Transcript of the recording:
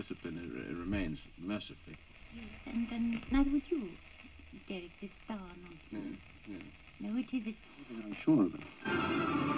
discipline it remains, mercifully. Yes, and neither would you, Derek, this star nonsense. Yes. No, it isn't. I'm sure of it.